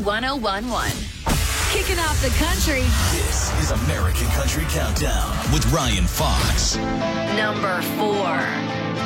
1011. Kicking off the country. This is American Country Countdown with Ryan Fox. Number 4.